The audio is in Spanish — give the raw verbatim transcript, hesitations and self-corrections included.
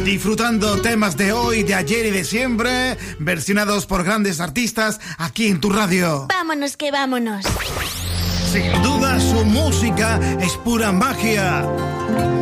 Disfrutando temas de hoy, de ayer y de siempre, versionados por grandes artistas aquí en tu radio. Vámonos que vámonos. Sin duda su música es pura magia.